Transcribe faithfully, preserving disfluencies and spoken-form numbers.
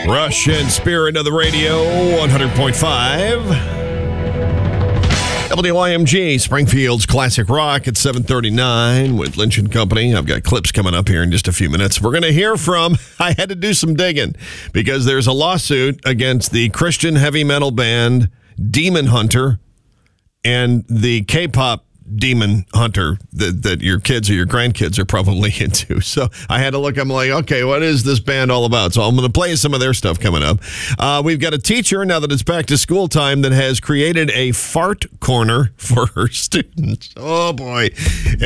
Rush and Spirit of the Radio, one hundred point five. W Y M G, Springfield's Classic Rock at seven thirty-nine with Lynch and Company. I've got clips coming up here in just a few minutes. We're going to hear from, I had to do some digging because there's a lawsuit against the Christian heavy metal band Demon Hunter and the K-pop Demon Hunter that, that your kids or your grandkids are probably into. So I had to look. I'm like, okay, what is this band all about? So I'm going to play some of their stuff coming up. Uh, we've got a teacher, now that it's back to school time, that has created a fart corner for her students. Oh, boy.